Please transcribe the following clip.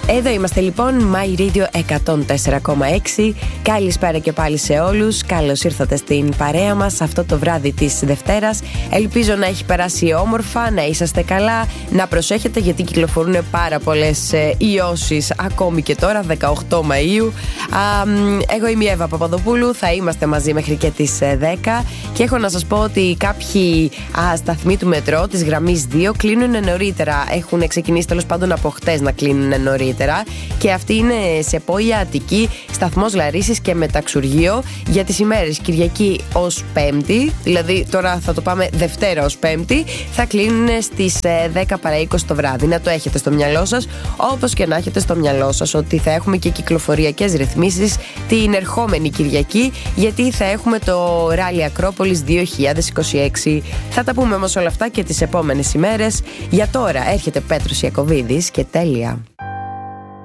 Εδώ είμαστε λοιπόν, My Radio 104,6. Καλησπέρα και πάλι σε όλους. Καλώς ήρθατε στην παρέα μας αυτό το βράδυ της Δευτέρας. Ελπίζω να έχει περάσει όμορφα, να είσαστε καλά, να προσέχετε γιατί κυκλοφορούν πάρα πολλές ιώσεις ακόμη και τώρα, 18 Μαΐου. Εγώ είμαι η Εύα Παπαδοπούλου, θα είμαστε μαζί μέχρι και τις 10 και έχω να σας πω ότι κάποιοι σταθμοί του μετρό της γραμμής 2 κλείνουν νωρίτερα. Έχουν ξεκινήσει τέλος πάντων από χτες να κλείνουν νωρίτερα και αυτή είναι σε Πόια Αττική, σταθμός Λαρίσης και Μεταξουργείο για τις ημέρες Κυριακή ως Πέμπτη, δηλαδή τώρα θα το πάμε Δευτέρα ως Πέμπτη, θα κλείνουν στις 10 παρά 20 το βράδυ. Να το έχετε στο μυαλό σας, όπως και να έχετε στο μυαλό σας ότι θα έχουμε και κυκλοφοριακές ρυθμίσεις την ερχόμενη Κυριακή, γιατί θα έχουμε το Ράλι Ακρόπολης 2026. Θα τα πούμε όμως όλα αυτά και τις επόμενες ημέρες. Για τώρα έρχεται Πέτρος Ιακωβίδης και τέλεια.